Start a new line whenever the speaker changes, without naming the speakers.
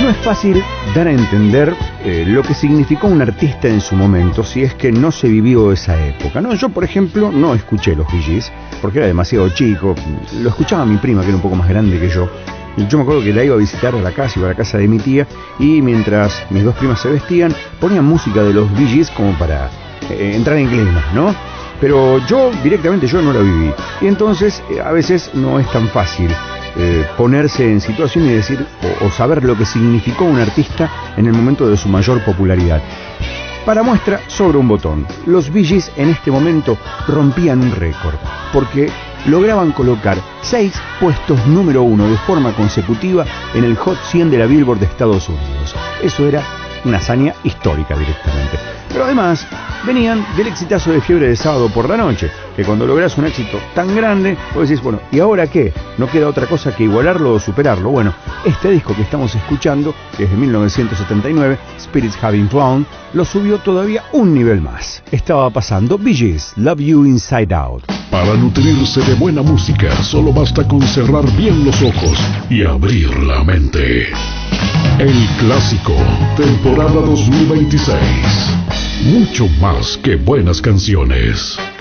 No es fácil dar a entender lo que significó un artista en su momento si es que no se vivió esa época, ¿no? Yo, por ejemplo, no escuché los Bee Gees porque era demasiado chico. Lo escuchaba mi prima, que era un poco más grande que yo. Yo me acuerdo que la iba a visitar a la casa, iba a la casa de mi tía, y mientras mis dos primas se vestían, ponían música de los Bee Gees como para entrar en clima, ¿no? Pero yo directamente no la viví. Y entonces a veces no es tan fácil ponerse en situación y decir o saber lo que significó un artista en el momento de su mayor popularidad. Para muestra, sobre un botón, los Bee Gees en este momento rompían un récord, porque lograban colocar 6 puestos número 1 de forma consecutiva en el Hot 100 de la Billboard de Estados Unidos. Eso era una hazaña histórica directamente. Pero además venían del exitazo de Fiebre de Sábado por la Noche, que cuando logras un éxito tan grande, vos decís, bueno, ¿y ahora qué? No queda otra cosa que igualarlo o superarlo. Bueno, este disco que estamos escuchando, que es de 1979, Spirits Having Flown, lo subió todavía un nivel más. Estaba pasando Bee Gees, Love You Inside Out.
Para nutrirse de buena música, solo basta con cerrar bien los ojos y abrir la mente. El Clásico, temporada 2026. Mucho más que buenas canciones.